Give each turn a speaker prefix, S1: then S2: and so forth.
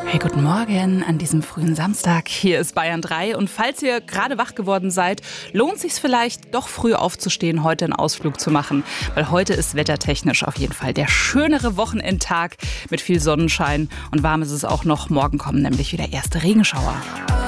S1: Hey, guten Morgen an diesem frühen Samstag. Hier ist Bayern 3 und falls ihr gerade wach geworden seid, lohnt es sich vielleicht doch früh aufzustehen, heute einen Ausflug zu machen, weil heute ist wettertechnisch auf jeden Fall der schönere Wochenendtag mit viel Sonnenschein und warm ist es auch noch. Morgen kommen nämlich wieder erste Regenschauer.